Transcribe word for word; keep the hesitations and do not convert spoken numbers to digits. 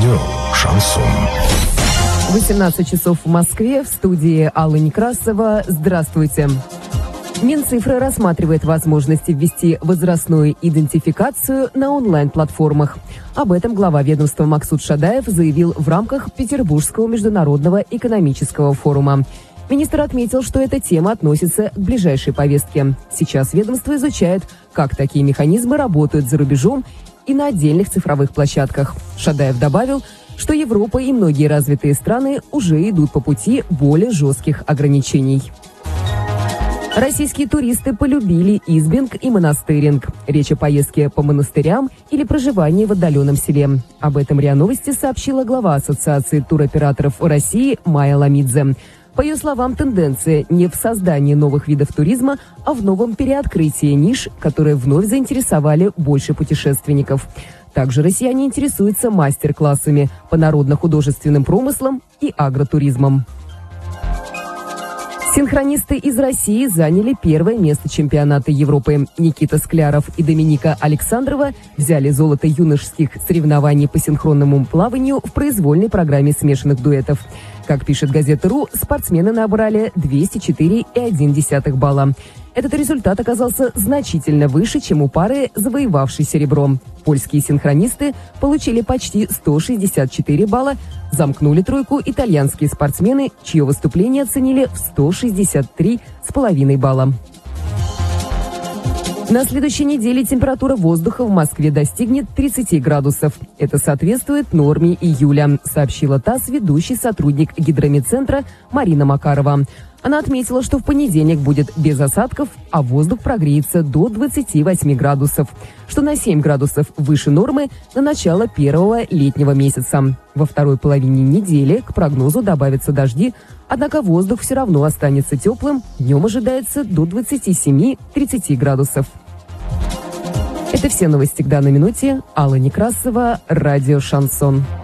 Радио «Шансон». восемнадцать часов в Москве, в студии Алла Некрасова. Здравствуйте. Минцифры рассматривает возможности ввести возрастную идентификацию на онлайн-платформах. Об этом глава ведомства Максут Шадаев заявил в рамках Петербургского международного экономического форума. Министр отметил, что эта тема относится к ближайшей повестке. Сейчас ведомство изучает, как такие механизмы работают за рубежом и на отдельных цифровых площадках. Шадаев добавил, что Европа и многие развитые страны уже идут по пути более жестких ограничений. Российские туристы полюбили избинг и монастыринг. Речь о поездке по монастырям или проживании в отдаленном селе. Об этом РИА Новости сообщила глава Ассоциации туроператоров России Майя Ламидзе. По ее словам, тенденция не в создании новых видов туризма, а в новом переоткрытии ниш, которые вновь заинтересовали больше путешественников. Также россияне интересуются мастер-классами по народно-художественным промыслам и агротуризмом. Синхронисты из России заняли первое место чемпионата Европы. Никита Скляров и Доминика Александрова взяли золото юношеских соревнований по синхронному плаванию в произвольной программе смешанных дуэтов. Как пишет газета РУ, спортсмены набрали двести четыре и одна десятых балла. Этот результат оказался значительно выше, чем у пары, завоевавшей серебро. Польские синхронисты получили почти сто шестьдесят четыре балла, замкнули тройку итальянские спортсмены, чье выступление оценили в сто шестьдесят три с половиной балла. На следующей неделе температура воздуха в Москве достигнет тридцати градусов. Это соответствует норме июля, сообщила ТАСС ведущий сотрудник Гидрометцентра Марина Макарова. Она отметила, что в понедельник будет без осадков, а воздух прогреется до двадцати восьми градусов, что на семь градусов выше нормы на начало первого летнего месяца. Во второй половине недели к прогнозу добавятся дожди, однако воздух все равно останется теплым, днем ожидается до двадцати семи — тридцати градусов. Это все новости к данной минуте. Алла Некрасова, радио «Шансон».